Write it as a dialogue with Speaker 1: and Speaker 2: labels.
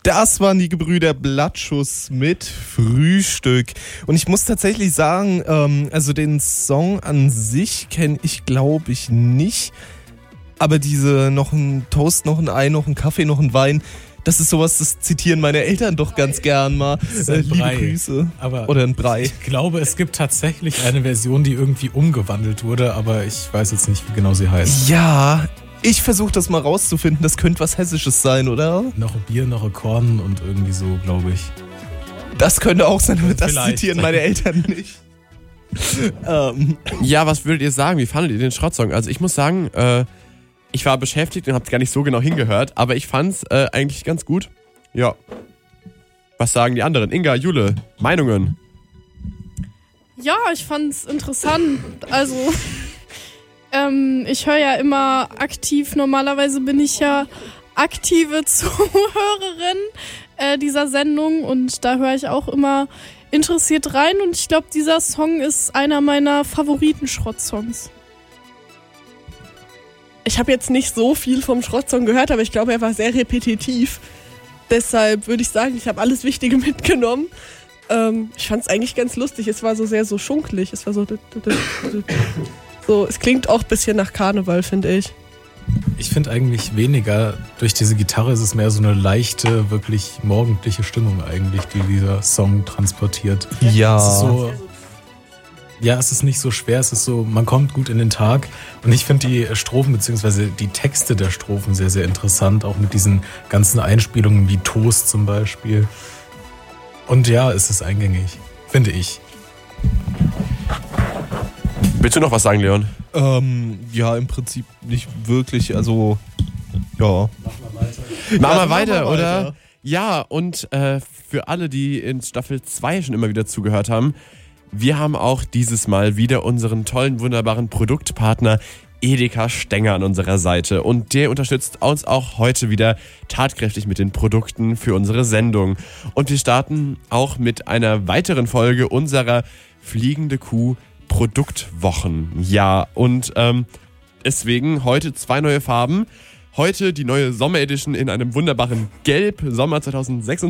Speaker 1: Das waren die Gebrüder Blattschuss mit Frühstück. Und ich muss tatsächlich sagen, also den Song an sich kenne ich, glaube ich, nicht. Aber diese noch ein Toast, noch ein Ei, noch ein Kaffee, noch ein Wein, das ist sowas, das zitieren meine Eltern doch ganz gern mal. Liebe Grüße. Oder ein Brei.
Speaker 2: Ich glaube, es gibt tatsächlich eine Version, die irgendwie umgewandelt wurde, aber ich weiß jetzt nicht, wie genau sie heißt.
Speaker 1: Ja, ich versuche das mal rauszufinden. Das könnte was Hessisches sein, oder?
Speaker 2: Noch ein Bier, noch ein Korn und irgendwie so, glaube ich.
Speaker 1: Das könnte auch sein, aber das
Speaker 2: Vielleicht.
Speaker 1: zitieren meine Eltern nicht.
Speaker 3: Ja, was würdet ihr sagen? Wie fandet ihr den Schrottsong? Also ich muss sagen, ich war beschäftigt und habe gar nicht so genau hingehört, aber ich fand's eigentlich ganz gut. Ja. Was sagen die anderen? Inga, Jule, Meinungen?
Speaker 4: Ja, ich fand's interessant. Also, ich höre ja immer aktiv. Normalerweise bin ich ja aktive Zuhörerin dieser Sendung und da höre ich auch immer interessiert rein. Und ich glaube, dieser Song ist einer meiner Favoriten-Schrottsongs.
Speaker 5: Ich habe jetzt nicht so viel vom Schrottsong gehört, aber ich glaube, er war sehr repetitiv. Deshalb würde ich sagen, ich habe alles Wichtige mitgenommen. Ich fand es eigentlich ganz lustig. Es war so sehr so schunkelig. Es war so... So, es klingt auch ein bisschen nach Karneval, finde ich.
Speaker 2: Ich finde eigentlich weniger. Durch diese Gitarre ist es mehr so eine leichte, wirklich morgendliche Stimmung eigentlich, die dieser Song transportiert.
Speaker 1: Ja.
Speaker 2: Es ist so... Ja, es ist nicht so schwer, es ist so, man kommt gut in den Tag und ich finde die Strophen bzw. die Texte der Strophen sehr, sehr interessant, auch mit diesen ganzen Einspielungen wie Toast zum Beispiel. Und ja, es ist eingängig, finde ich.
Speaker 3: Willst du noch was sagen, Leon?
Speaker 1: Ja, im Prinzip nicht wirklich, also ja.
Speaker 3: Machen wir weiter, oder? Ja, und für alle, die in Staffel 2 schon immer wieder zugehört haben, wir haben auch dieses Mal wieder unseren tollen, wunderbaren Produktpartner Edeka Stenger an unserer Seite. Und der unterstützt uns auch heute wieder tatkräftig mit den Produkten für unsere Sendung. Und wir starten auch mit einer weiteren Folge unserer Fliegende Kuh Produktwochen. Ja, und deswegen heute 2 neue Farben. Heute die neue Sommeredition in einem wunderbaren Gelb, Sommer 2026.